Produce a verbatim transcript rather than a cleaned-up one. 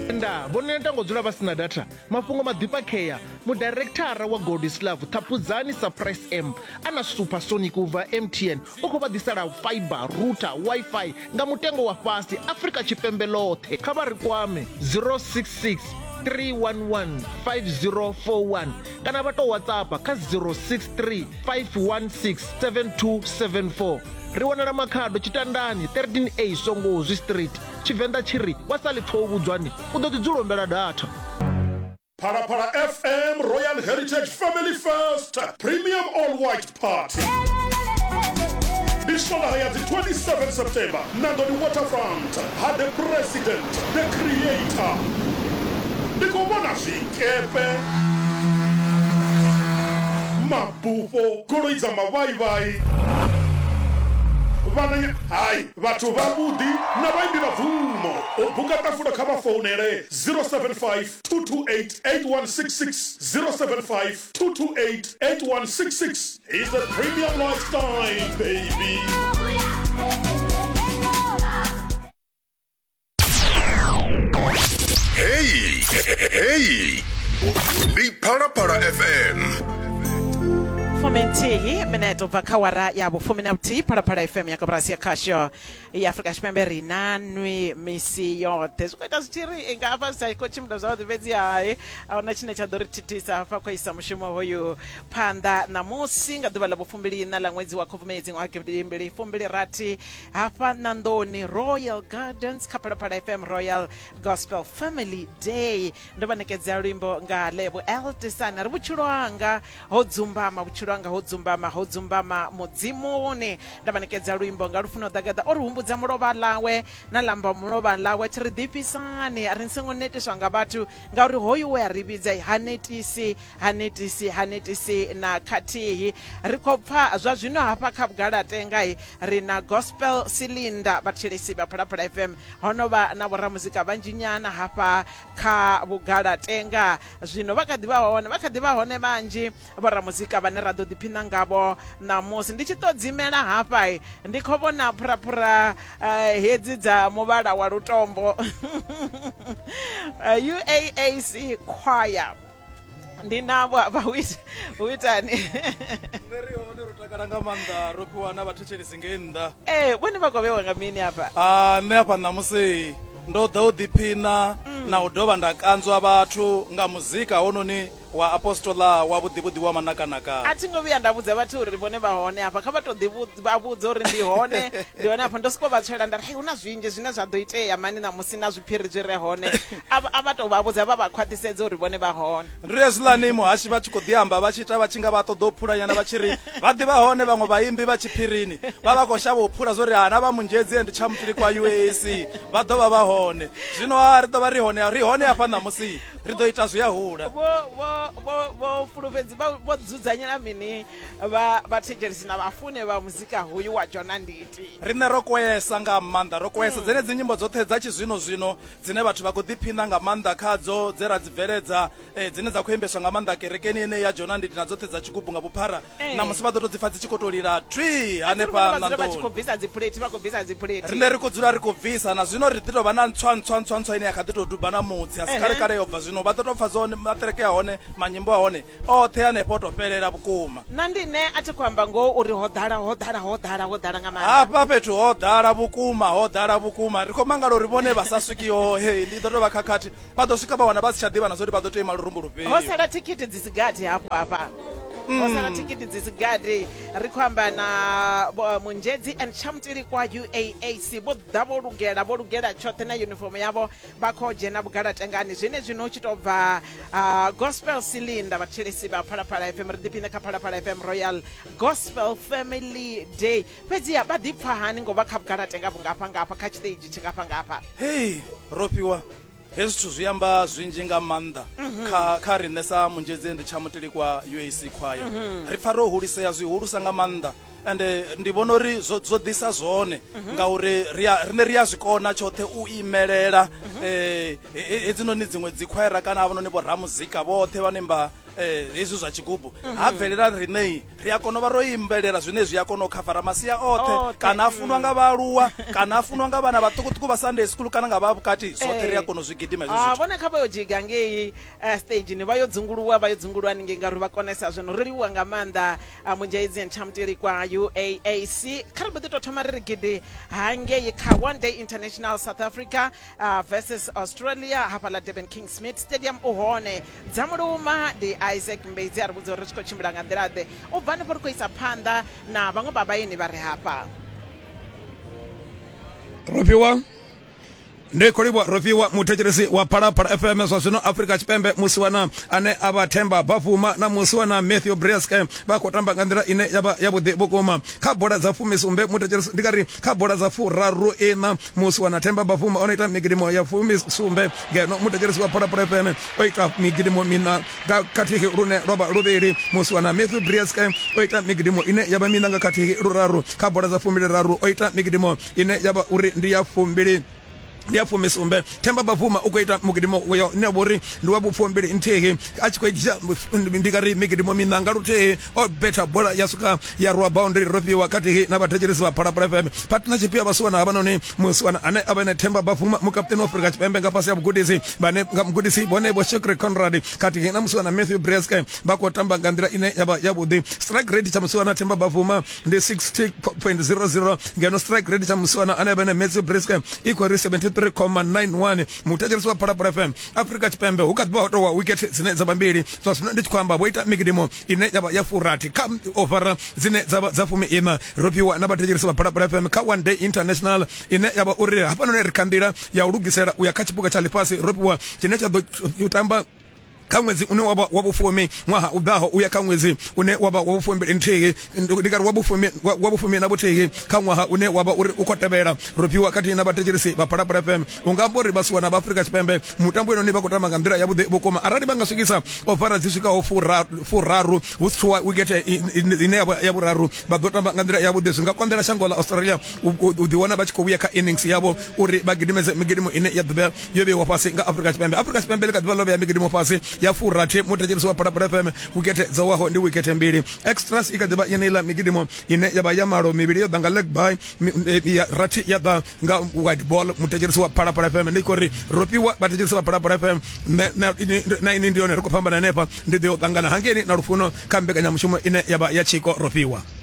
nda vhone ntango dzula vha sina data mafhungo madipa kheya mudirectora wa Godislav Thapudzani Surprise M ana supersonic ubva M T N u khou vha ḓisela fiber router wifi nga mutengo wa fhasi Afrika Tshipembe ḽoṱhe kha vha ri kwame zero six six three one one five zero four one kana vha to WhatsApp kha zero six three five one six seven two seven four. Ri wanala Makhado Tshitandani thirteen A Songozi Street Tshivenḓa tshiri wa sali pfho vhudzwani u ḓo ḓi dzulombela data. Parapara F M Royal Heritage Family First Premium All White Party. This Haya the twenty-seventh September Nandoni Waterfront had the president, the creator, the Komona Zikepe Mabufo Kuroiza Mavai Vana hai vatu vabudi na vaimbi vavumo ubuka tafuta kama phone zero seven five two two eight eight one six six zero seven five two two eight eight one six six is the premium lifestyle, baby. Hey, hey, the Parapara F M. Fomenti meneto vakawara ya bufuminauti Parapara F M ya kabrasi ya kasho ya Afrika Tshipembe rinanwi misi yote zikuita zichiri ingava saiko chimda zao dhivezi hai aona chine cha dori titisa hapa kwa isa mshimo hoyu panda na musi nga dhuwa la bufumbili na la mwezi wa kuvumezi wake mbili fumbili rati hapa Nandoni Royal Gardens ka Parapara F M Royal Gospel Family Day ndoba nekeza rimbo nga lebo eltisana rubuchuroanga hodzumbama buchuroanga nga hodzumbama hodzumbama mudzimone ndabanekeza ruimbo nga rufuno dagada oruhumbudza muloba lawe na lamba muloba lawe tridipisane arinsengo neteswa nga bathu nga uri hoyu we aribidza hanetisi hanetisi hanetisi na khatihi rikopfa zwa zwino hapa kha Bugalatenga rina gospel cylinder batshilisi ba Parapara F M honoba na boramuzika banjinyana hapa kha Bugalatenga zwino vakadiva hone vakadiva hone banji boramuzika bane rado dipina ngabo na musi ndi chitodzimela hapa ndikhovona Parapara uh, hedzi dza muvhala wa lutombo uh, U A A C choir ndinabo abawita uitani Neri one rutakaranga manda rokuwana bathuchelisi ngenda eh wena bakobewa ngamini hapa ah ne hapa namusi ndo ḓo ḓiphina na u dovha nda kanzwa vhathu nga muzika hononi wa apostola wa vhuḓivhuḓi wa manakanaka athi ngo vhuya nda vhudza vhathu uri vhone vha hone hapa kha vha to ḓivha vhudza uri ndi hone ndi hone hapa ndo siko vha tshela nda ri huna zwinzhi zwine zwa ḓo itea mani na musi na zwiphiri zwi re hone a vha to vha vhudza vha vha khwaṱhisedza uri vhone vha hone ndi hezwiḽani muhashi vha tshi khou ḓiamba vha tshi ita vha tshi nga vha ṱoḓa u phulanyana vha tshi ri vha ḓivha hone vhaṅwe vhaimbi vha tshiphirini vha vha khou shavha u phula zwo ri hana vha munjedzi ndi tsha mutuli kwa U A C vha ḓo vha vha hone zwino a ri ḓo vha ri hone ri hone hafha na musi ri ḓo ita zwi ya hula vho vho vho fulufhedzi vho dzudzanyela mini vha vhathegelisi na vhafune vha muzika hoyu wa Jona Nditi rine ro kwesa nga maanḓa ro kwesa dzene dzi nyimbo dzoṱhe dza tshizwino zwino dzine vhathu vha khou ḓiphina nga maanḓa khadzo dze ra dzi bveledza dzine dza khou imbeswa nga maanḓa kerekeni ine ya Jona Nditi na dzoṱhe dza tshigubu nga vhuphara na musi vha ḓo to dzi pfa dzi tshi khou to lila twi hanefha na ndo vha tshi khou bvisa dzi plate vha khou bvisa dzi plate rine ri khou dzula ri khou bvisa na zwino ri ḓi to vha na ntswa ntswa ntswa ntswa ine ya kha ḓi to duba na mutsi asi kale kale yo bva zwino vha ḓo to pfa zwone maṱereke ya hone manyimbo a hone oṱhe hanefho to fhelela vhukuma na ndine a thi khou amba ngo uri ho ḓala ho ḓala ho ḓala ho ḓala nga maanḓa hafha fhethu ho ḓala vhukuma ho ḓala vhukuma ri khou mangala uri vhone vha sa swikiho he ndi ḓo to vha khakhathi vha ḓo swika vha wana vha si tsha ḓivha na zwo ri vha ḓo to ima lurumbu lufhio ho sala thikhithi dzi si gathi hafho hafha ho sala thikhithi dzi si gathi ri khou amba na munjedzi and chamtili kwa U A A C vho ḓa vho lugela vho lugela tshoṱhe na uniform yavho vha khou dzhena Bugalatengani zwine zwino u tshi tou bva gospel cylinder vhathilisi vha Parapara F M ri ḓiphina kha Parapara F M Royal Gospel Family Day fhedziha vha ḓipfa hani ngo vha kha Bugalatenga vhungafha ngafha kha tshiṱeji tshingafha ngafha hei ropiwa hezwi zwithu zwi amba zwinzhi nga maanḓa kha kha riṋe sa munjedzi ndi tsha mutili kwa U A C choir ri pfa ro hulisea zwihulusa nga maanḓa ende ndi vhona uri zwo ḓisa zwone ngauri rine ri a zwikona tshoṱhe u imelela hedzinoni dziṅwe dzikhwaira kana havhanoni vho ramuzika vhoṱhe vhane mba eh hezwi zwa chigubu ha bvelela riṋei ri a kona u vha ro imbelela zwine zwi a kona u khavara masia othe kana a funwa nga vhaaluwa kana a funwa nga vhana vhaṱukuṱuku vha Sunday school kana nga vha vhukati zwoṱhe ri a kona u zwi gidima hezwi zwithu. Vhone kha vha yo dzhiga ngei stage ni vha yo dzunguluwa vha yo dzunguluwa ni ngei ngauri vha konesa zwino ri liwa nga maanḓa munjaidzi nthamuteli kwa U A A C kha ri ḓi tou thoma ri ri gidi hangei kha one day international South Africa uh, versus Australia hafhaḽa Durban King Smith Stadium u hone dzamuluma ndi Isaac Mbedzi a ri vhudza uri ri tshi khou tshimbila nga nḓila ḓe u bva hanefho ri khou isa phanḓa na vhaṅwe babaini vha re hafha. Rofiwa ndi kolibwa Rofiwa muthetshelesi wa Phalaphala F M zwa zwino Afrika Tshipembe musi wana ane ava Themba Bafuma na musi wana Matthew Breske vha khou tamba nga nḓila ine yavha yavhuḓi vhukuma kha bola dza fumi sumbe muthetshelesi ndi kari kha bola dza furaru ina musi wana Themba Bafuma ona ita migidimo ya fumi sumbe ngeno muthetshelesi wa Phalaphala F M o ita migidimo mina nga khathihi lune roba luvhili musi wana Matthew Breske o ita migidimo ine yavha mina nga khathihi luraru kha bola dza fumi raru o ita migidimo ine yavha uri ndi ya fumbili ndi afumi sumbe Themba Bafuma u khou ita mugidimo uyo ne vhori ndi wa vhupfumbili nthihi a tshi khou dzhia ndi kari migidimo mina nga luthihi o beta bola ya suka ya rwa boundary Rofiwa khathihi na vhathetshelesi vha Phalaphala F M partnership ya vhasiwana havhanoni musiwana ane a vha na Themba Bafuma mukapteni wa Afrika Tshipembe nga fhasi ya vhugudisi vhane nga mugudisi vhone vho Shakri Conrad khathihi na musiwana Matthew Breske vha khou tamba nga nḓila ine yavha yavhuḓi strike rate tsha musiwana Themba Bafuma ndi sixty point zero zero ngeno strike rate tsha musiwana ane a vha na Matthew Breske i khou ri seventy-three comma nine one muthetshelesi wa Phalaphala F M Afrika Tshipembe hu kha ḓi vha wa wicket dzine dza mbili zwa zwino ndi tshi khou amba vho ita migidimo ine yavha ya furathi kha overa dzine dzavha dza fumi ina Rofiwa na vhathetshelesi vha Phalaphala F M kha one day international ine yavha uri hafhanoni ri kha nḓila ya u lugisela u ya kha tshipuka tsha ḽifhasi Rofiwa tshine tsha ḓo tamba kha ṅwedzi une wavha wa vhufumi ṅwaha u ḓaho uya kha ṅwedzi une wavha wa vhufumi nthihi ndi kari wa vhufumi wa vhufumi na vhuthihi kha ṅwaha une wavha uri u khou tevhela Rofiwa khathihi na vhathetshelesi vha Phalaphala F M u nga amba uri vhasiwana vha Afrika Tshipembe mutambo ino ni vha khou tamba nga nḓila yavhuḓi vhukuma arali vha nga swikisa ofara dzi swikaho furaru hu si wa wicket ine ya vhuraru vha ḓo tamba nga nḓila yavhuḓi zwi nga konḓela shango ḽa Australia u ḓiwana vha tshi khou vhuya kha innings yavho uri vha gidimedze migidimo ine ya ḓovha yo vheiwa fhasi nga Afrika Tshipembe Afrika Tshipembe ḽi kha ḓivha ḽo vhea migidimo fhasi ya furathi muthetshelesi wa Phalaphala F M wicket dzawaho ndi wicket mbili extras i kha ḓivha yeneiḽa migidimo ine yavha ya malo mivhili yo ḓa nga leg by ya rathi ya ḓa nga white ball muthetshelesi wa Phalaphala F M ndi khou ri Rofiwa vhathetshelesi vha Phalaphala F M na ini ndi yone ri khou fhambana hanefha ndi ḓo ṱangana hangeni na lufuno kha mbekanyamushumo ine yavha ya tshiko Rofiwa.